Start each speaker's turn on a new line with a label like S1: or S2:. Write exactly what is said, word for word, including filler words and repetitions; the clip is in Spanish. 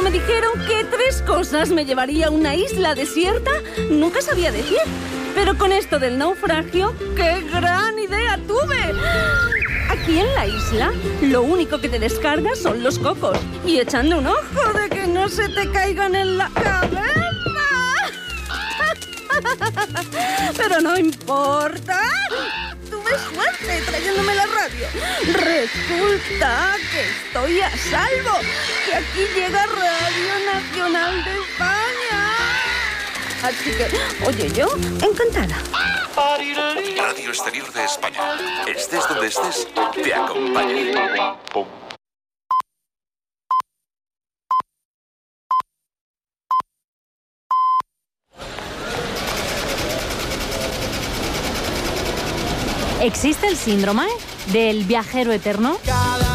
S1: me dijeron que tres cosas me llevaría a una isla desierta, nunca sabía decir. Pero con esto del naufragio, ¡qué gran idea tuve! Aquí en la isla, lo único que te descargas son los cocos. Y echando un ojo de que no se te caigan en la cabeza. Pero no importa. Tuve suerte trayéndome la radio. Resulta que estoy a salvo. Que aquí llega Radio Nacional de España. Así que, oye, yo, encantada.
S2: Radio Exterior de España. Estés donde estés, te acompaña.
S3: ¿Existe el síndrome del viajero eterno?
S4: Cada